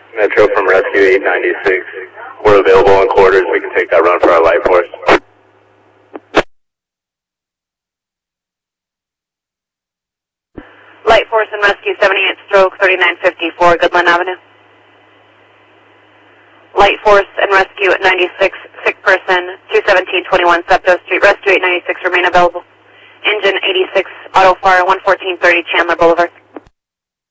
Metro from Rescue 896. We're available in quarters. We can take that run for our light force. Light Force and Rescue 78 stroke 3954, Goodland Avenue. Light Force and Rescue at 96, sick person, 21721 Septo Street, Rescue 896, remain available. Engine 86, auto fire, 11430 Chandler Boulevard.